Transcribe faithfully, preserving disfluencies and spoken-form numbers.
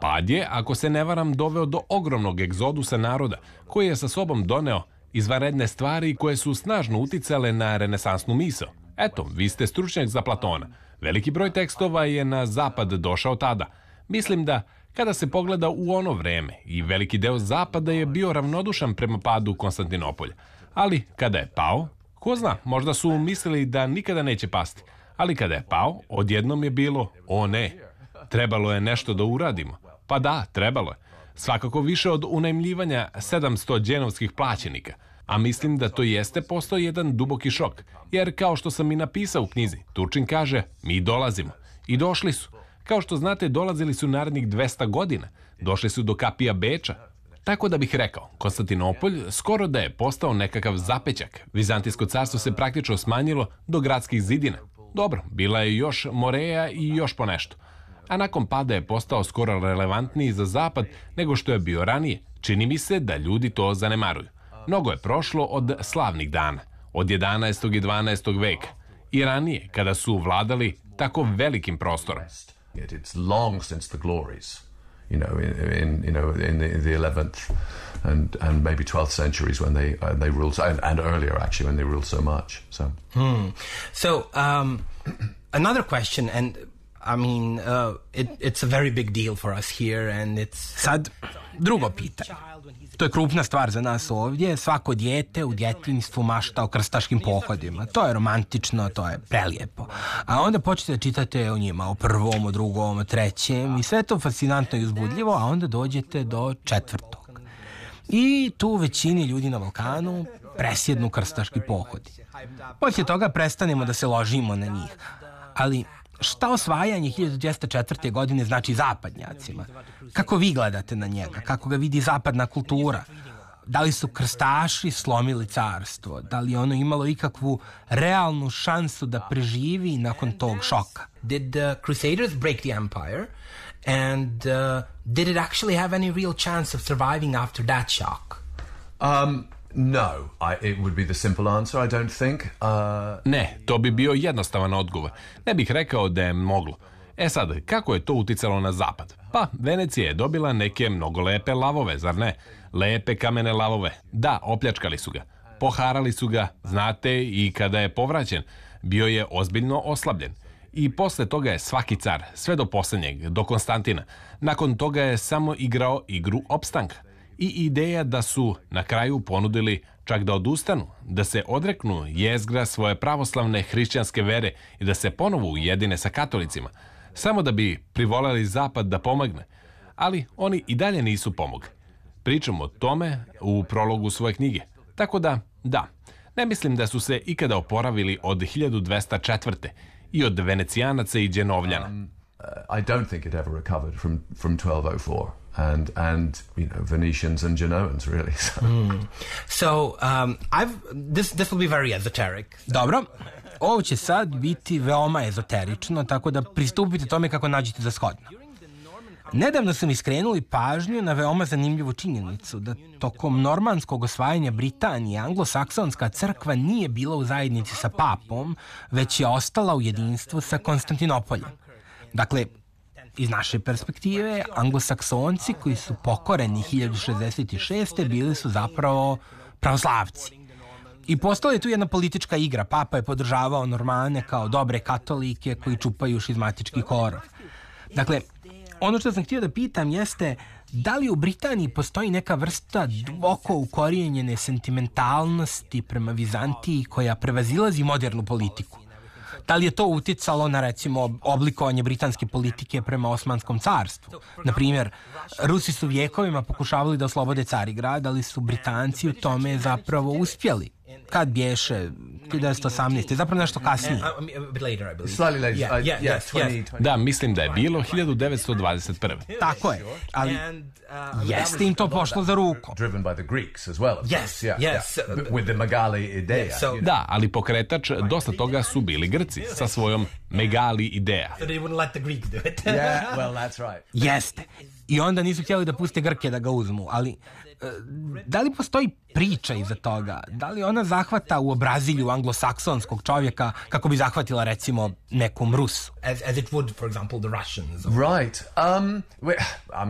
Pad je, ako se ne varam, doveo do ogromnog egzodusa naroda, koji je sa sobom doneo izvanredne stvari koje su snažno uticale na renesansnu misao. Eto, vi ste stručnjak za Platona. Veliki broj tekstova je na zapad došao tada. Mislim da kada se pogleda u ono vreme i veliki deo zapada je bio ravnodušan prema padu Konstantinopolja. Ali kada je pao, ko zna, možda su mislili da nikada neće pasti. Ali kada je pao, odjednom je bilo, o ne, trebalo je nešto da uradimo. Pa da, trebalo je. Svakako više od unajmljivanja sedamsto dženovskih plaćenika. A mislim da to jeste postao jedan duboki šok. Jer kao što sam i napisao u knjizi, Turčin kaže, mi dolazimo. I došli su. Kao što znate, dolazili su narednih dvesta godina. Došli su do kapija Beča. Tako da bih rekao, Konstantinopolj skoro da je postao nekakav zapećak. Vizantijsko carstvo se praktično smanjilo do gradskih zidina. Dobro, bila je još Moreja i još po nešto. A nakon pada je postao skoro relevantniji za zapad nego što je bio ranije. Čini mi se da ljudi to zanemaruju. Mnogo je prošlo od slavnih dana, od jedanaestog i dvanaestog veka i ranije, kada su vladali tako velikim prostorom. It's long since the glories, you know, in, in you know in the, in the eleventh and and maybe twelfth centuries when they uh, they ruled and, and earlier actually when they ruled so much. So, hmm. so um, another question, and I mean, uh, it, it's a very big deal for us here, and it's sad drugo pitanje. To je krupna stvar za nas ovdje. Svako dijete u djetinjstvu mašta o krstaškim pohodima. To je romantično, to je prelijepo. A onda počnete da čitate o njima, o prvom, o drugom, o trećem i sve to fascinantno i uzbudljivo, a onda dođete do četvrtog. I tu većini ljudi na Balkanu presjednu krstaški pohodi. Poslije toga prestanemo da se ložimo na njih. Ali šta osvajanje hiljadu dvjesto četvrte. godine znači zapadnjacima? Kako vi gledate na njega? Kako ga vidi zapadna kultura? Da li su krstaši slomili carstvo? Da li je ono imalo ikakvu realnu šansu da preživi nakon tog šoka? Did the Crusaders break the empire? And uh, did it actually have any real chance of surviving after that shock? Um... No, I, it would be the simple answer, I don't think. Uh... Ne, to bi bio jednostavan odgovor. Ne bih rekao da je moglo. E sad, kako je to uticalo na zapad? Pa, Venecija je dobila neke mnogo lepe lavove, zar ne? Lepe kamene lavove. Da, opljačkali su ga. Poharali su ga, znate, i kada je povraćen, bio je ozbiljno oslabljen. I posle toga je svaki car, sve do posljednjeg, do Konstantina. Nakon toga je samo igrao igru opstanka. I ideja da su na kraju ponudili čak da odustanu, da se odreknu jezgra svoje pravoslavne hrišćanske vere i da se ponovo ujedine sa katolicima, samo da bi privoleli zapad da pomogne. Ali oni i dalje nisu pomogli. Pričam o tome u prologu svoje knjige. Tako da, da, ne mislim da su se ikada oporavili od hiljadu dvesta četvrte. i od Venecijanaca i Dženovljana. Um, uh, I don't think it ever recovered from, from twelve oh four. And and you know Venetians and Genoans really. So, mm. so um, I've this this will be very esoteric. Dobro, ovo će sad biti veoma ezoterično, tako da pristupite tome kako nađete za shodno. Nedavno su mi skrenuli pažnju na veoma zanimljivu činjenicu da tokom normanskog osvajanja Britanije anglosaksonska crkva nije bila u zajednici sa papom, već je ostala u jedinstvu sa Konstantinopoljem. Dakle, iz naše perspektive, anglosaksonci koji su pokoreni hiljadu šezdeset šeste. bili su zapravo pravoslavci. I postala je tu jedna politička igra. Papa je podržavao Normane kao dobre katolike koji čupaju šizmatički korov. Dakle, ono što sam htio da pitam jeste da li u Britaniji postoji neka vrsta duboko ukorijenjene sentimentalnosti prema Vizantiji koja prevazilazi modernu politiku? Da li je to uticalo na, recimo, oblikovanje britanske politike prema Osmanskom carstvu? Naprimjer, Rusi su vjekovima pokušavali da oslobode Carigrad, ali su Britanci u tome zapravo uspjeli. Kad bješe? hiljadu devetsto osamnaeste. Zapravo nešto kasnije. Slightly later. Yeah, yeah, yeah, yes, twenty, yes. twenty. Da, mislim da je bilo hiljadu devetsto dvadeset prve. Tako je, ali jeste im to pošlo za rukom. Driven by the Greeks as well. Yes, yeah, yes. Yeah. With the Megali idea. Yeah, so- you know. Da, ali pokretač dosta toga su bili Grci sa svojom Megali ideja. So they wouldn't let the Greeks do it. Yeah, well, that's right. Jeste. I onda nisu htjeli da puste Grke da ga uzmu, ali e, da li postoji priča iza toga? Da li ona zahvata u obrazilju anglosaksonskog čovjeka kako bi zahvatila, recimo, nekom Rusu? As, as it would, for example, the Russians. Right. Um, we, I mean,